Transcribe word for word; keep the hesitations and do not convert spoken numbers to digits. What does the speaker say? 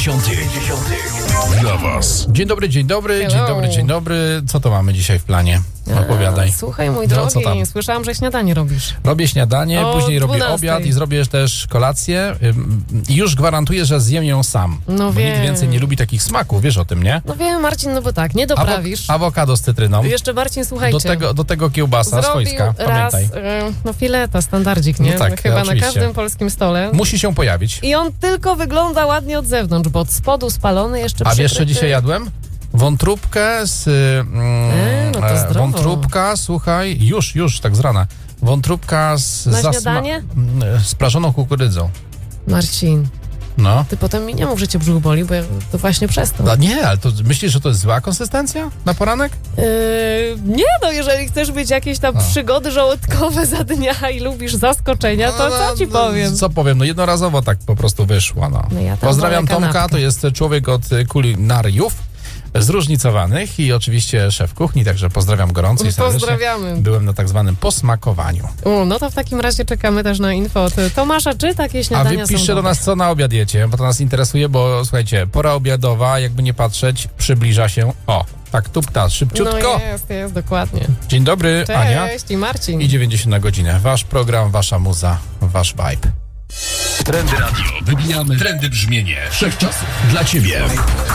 dziewięćdziesiątych dla was. Dzień dobry, dzień dobry, Hello. dzień dobry, dzień dobry. Co to mamy dzisiaj w planie? Opowiadaj. Słuchaj, mój No, co drogi, tam? słyszałam, że śniadanie robisz. Robię śniadanie, O później robię dwunastej. obiad i zrobię też kolację. Ym, I już gwarantuję, że zjem ją sam. No bo wiem. nikt więcej nie lubi takich smaków, wiesz o tym, nie? No wiem, Marcin, no bo tak, nie doprawisz. Awo- awokado z cytryną. Jeszcze, Marcin, słuchajcie. Do tego, do tego kiełbasa Zrobił swojska, raz, pamiętaj. e, no fileta, standardzik, nie? No tak, Chyba oczywiście. na każdym polskim stole. Musi się pojawić. I on tylko wygląda ładnie od zewnątrz, bo od spodu spalony jeszcze A wiesz, co przykryty. dzisiaj jadłem? Wątróbkę z... Mm, E, no to e, zdrowo. wątróbka, słuchaj, już, już, tak z rana. Wątróbka z... Na zasma- śniadanie? mm, z prażoną kukurydzą. Marcin, No. ty potem mi nie mów, że cię brzuch boli, bo ja to właśnie przez to. No nie, ale to myślisz, że to jest zła konsystencja na poranek? Yy, nie no, jeżeli chcesz mieć jakieś tam A. przygody żołądkowe za dnia i lubisz zaskoczenia, to No, co ci no, powiem? Co powiem, no jednorazowo tak po prostu wyszło, no. No ja tam Pozdrawiam wolę Tomka, kanapkę. to jest człowiek od kulinariów zróżnicowanych i oczywiście szef kuchni, także pozdrawiam gorąco i serdecznie. Pozdrawiamy. Byłem na tak zwanym posmakowaniu. U, no to w takim razie czekamy też na info od Tomasza, czy takie A śniadania wy są piszcie do dobre? nas, co na obiad jecie, bo to nas interesuje, bo słuchajcie, pora obiadowa, jakby nie patrzeć, przybliża się. O, tak tupta, szybciutko. No jest, jest, dokładnie. Dzień dobry, Cześć Ania. i Marcin. I dziewięćdziesiąt na godzinę. Wasz program, wasza muza, wasz vibe. Trendy Radio. Wybijamy trendy brzmienie wszechczasów dla ciebie.